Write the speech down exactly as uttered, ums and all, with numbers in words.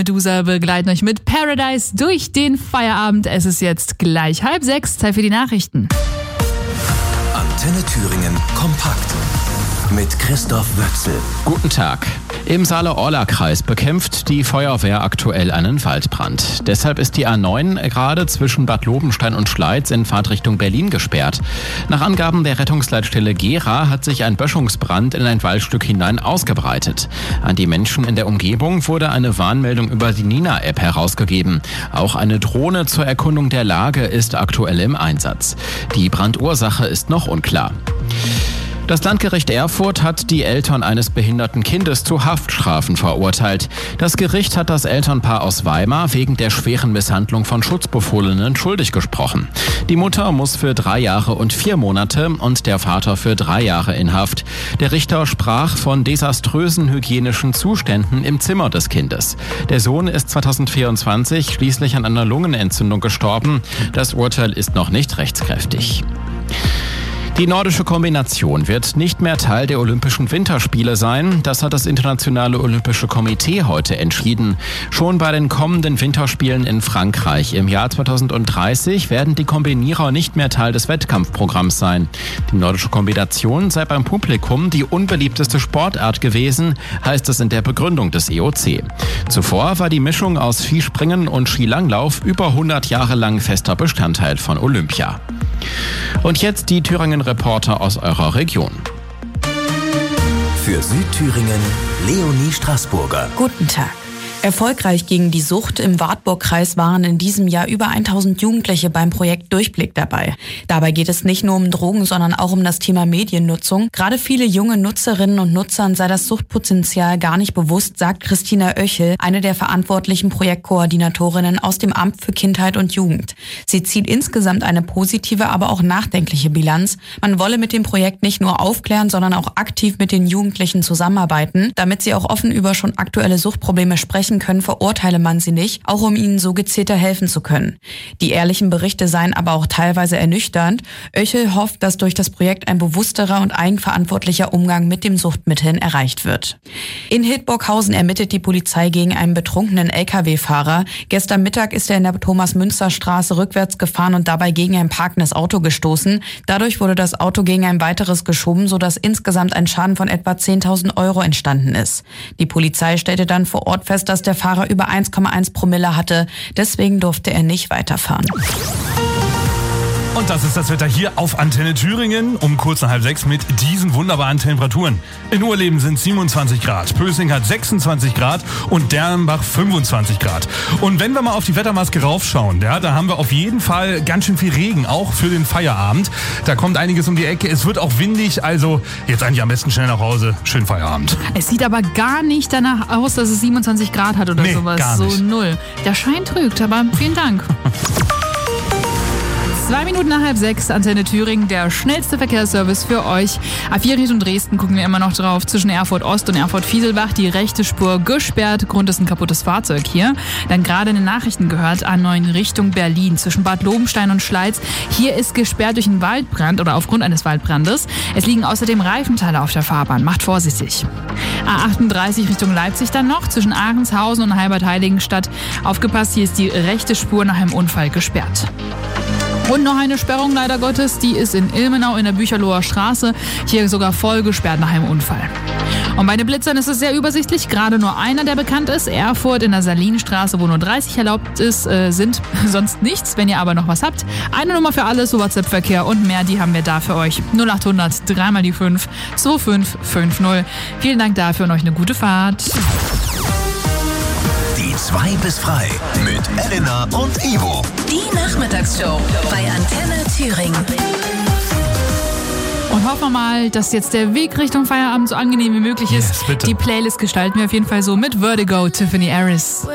Medusa begleiten euch mit Paradise durch den Feierabend. Es ist jetzt gleich halb sechs, Zeit für die Nachrichten. Antenne Thüringen kompakt mit Christoph Wöchsel. Guten Tag. Im Saale-Orla-Kreis bekämpft die Feuerwehr aktuell einen Waldbrand. Deshalb ist die A neun gerade zwischen Bad Lobenstein und Schleiz in Fahrtrichtung Berlin gesperrt. Nach Angaben der Rettungsleitstelle Gera hat sich ein Böschungsbrand in ein Waldstück hinein ausgebreitet. An die Menschen in der Umgebung wurde eine Warnmeldung über die Nina-App herausgegeben. Auch eine Drohne zur Erkundung der Lage ist aktuell im Einsatz. Die Brandursache ist noch unklar. Das Landgericht Erfurt hat die Eltern eines behinderten Kindes zu Haftstrafen verurteilt. Das Gericht hat das Elternpaar aus Weimar wegen der schweren Misshandlung von Schutzbefohlenen schuldig gesprochen. Die Mutter muss für drei Jahre und vier Monate und der Vater für drei Jahre in Haft. Der Richter sprach von desaströsen hygienischen Zuständen im Zimmer des Kindes. Der Sohn ist zweitausendvierundzwanzig schließlich an einer Lungenentzündung gestorben. Das Urteil ist noch nicht rechtskräftig. Die nordische Kombination wird nicht mehr Teil der Olympischen Winterspiele sein. Das hat das Internationale Olympische Komitee heute entschieden. Schon bei den kommenden Winterspielen in Frankreich im Jahr zweitausenddreißig werden die Kombinierer nicht mehr Teil des Wettkampfprogramms sein. Die nordische Kombination sei beim Publikum die unbeliebteste Sportart gewesen, heißt es in der Begründung des E O C. Zuvor war die Mischung aus Skispringen und Skilanglauf über hundert Jahre lang fester Bestandteil von Olympia. Und jetzt die Thüringen-Reporter aus eurer Region. Für Südthüringen Leonie Straßburger. Guten Tag. Erfolgreich gegen die Sucht im Wartburg-Kreis waren in diesem Jahr über tausend Jugendliche beim Projekt Durchblick dabei. Dabei geht es nicht nur um Drogen, sondern auch um das Thema Mediennutzung. Gerade viele junge Nutzerinnen und Nutzern sei das Suchtpotenzial gar nicht bewusst, sagt Christina Oechel, eine der verantwortlichen Projektkoordinatorinnen aus dem Amt für Kindheit und Jugend. Sie zieht insgesamt eine positive, aber auch nachdenkliche Bilanz. Man wolle mit dem Projekt nicht nur aufklären, sondern auch aktiv mit den Jugendlichen zusammenarbeiten, damit sie auch offen über schon aktuelle Suchtprobleme sprechen können, verurteile man sie nicht, auch um ihnen so gezielter helfen zu können. Die ehrlichen Berichte seien aber auch teilweise ernüchternd. Oechel hofft, dass durch das Projekt ein bewussterer und eigenverantwortlicher Umgang mit den Suchtmitteln erreicht wird. In Hildburghausen ermittelt die Polizei gegen einen betrunkenen L K W-Fahrer. Gestern Mittag ist er in der Thomas-Münster-Straße rückwärts gefahren und dabei gegen ein parkendes Auto gestoßen. Dadurch wurde das Auto gegen ein weiteres geschoben, sodass insgesamt ein Schaden von etwa zehntausend Euro entstanden ist. Die Polizei stellte dann vor Ort fest, dass der Fahrer über eins Komma eins Promille hatte. Deswegen durfte er nicht weiterfahren. Und das ist das Wetter hier auf Antenne Thüringen um kurz nach halb sechs mit diesen wunderbaren Temperaturen. In Urleben sind siebenundzwanzig Grad, Pösing hat sechsundzwanzig Grad und Dernbach fünfundzwanzig Grad. Und wenn wir mal auf die Wettermaske raufschauen, ja, da haben wir auf jeden Fall ganz schön viel Regen, auch für den Feierabend. Da kommt einiges um die Ecke, es wird auch windig, also jetzt eigentlich am besten schnell nach Hause, schönen Feierabend. Es sieht aber gar nicht danach aus, dass es siebenundzwanzig Grad hat oder nee, sowas. Gar nicht. So null. Der Schein trügt, aber vielen Dank. Zwei Minuten nach halb sechs, Antenne Thüringen, der schnellste Verkehrsservice für euch. A vier Richtung Dresden gucken wir immer noch drauf. Zwischen Erfurt Ost und Erfurt Fieselbach die rechte Spur gesperrt. Grund ist ein kaputtes Fahrzeug hier. Dann gerade in den Nachrichten gehört, A neun Richtung Berlin. Zwischen Bad Lobenstein und Schleiz. Hier ist gesperrt durch einen Waldbrand oder aufgrund eines Waldbrandes. Es liegen außerdem Reifenteile auf der Fahrbahn. Macht vorsichtig. A achtunddreißig Richtung Leipzig dann noch. Zwischen Ahrенshausen und Halbert-Heiligenstadt. Aufgepasst, hier ist die rechte Spur nach einem Unfall gesperrt. Und noch eine Sperrung, leider Gottes, die ist in Ilmenau in der Bücherloher Straße. Hier sogar voll gesperrt nach einem Unfall. Und bei den Blitzern ist es sehr übersichtlich. Gerade nur einer, der bekannt ist. Erfurt in der Salinstraße, wo nur dreißig erlaubt ist, äh, sind sonst nichts. Wenn ihr aber noch was habt, eine Nummer für alles, so WhatsApp-Verkehr und mehr, die haben wir da für euch. null achthundert, dreimal die fünf, zwei fünf fünf null. Vielen Dank dafür und euch eine gute Fahrt. Die zwei bis frei mit Elena und Ivo. Die Nachmittagsshow bei Antenne Thüringen. Und hoffen wir mal, dass jetzt der Weg Richtung Feierabend so angenehm wie möglich ist. Yes, bitte. Die Playlist gestalten wir auf jeden Fall so mit Vertigo, Tiffany Harris.